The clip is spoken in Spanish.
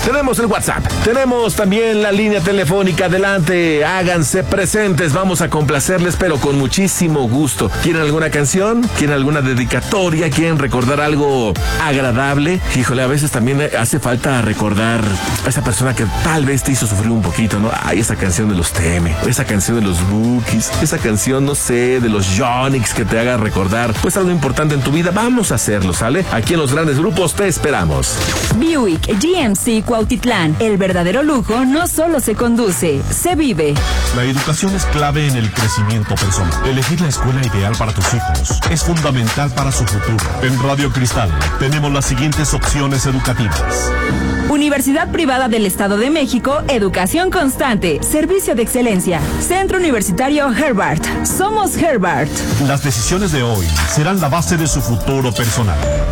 Tenemos el WhatsApp, tenemos también la línea telefónica. Adelante, háganse presentes, vamos a complacerles, pero con muchísimo gusto. ¿Quieren alguna canción? ¿Quieren alguna dedicatoria? ¿Quieren recordar algo agradable? Híjole, a veces también hace falta recordar a esa persona que tal vez te hizo sufrir un poquito, ¿no? Ay, esa canción de los Teme, esa canción de los Bookies, esa canción, no sé, de los Yonix que te haga recordar pues algo importante en tu vida. Vamos a hacerlo, ¿sale? Aquí en Los Grandes Grupos te esperamos. Buick GMC Cuautitlán, el verdadero lujo no solo se conduce, se vive. La educación es clave en el crecimiento personal. Elegir la escuela ideal para tus hijos es fundamental para su futuro. En Radio Cristal tenemos las siguientes opciones educativas. Universidad Privada del Estado de México, educación constante, servicio de excelencia. Centro Universitario Herbart. Somos Herbart. Las decisiones de hoy serán la base de su futuro personal.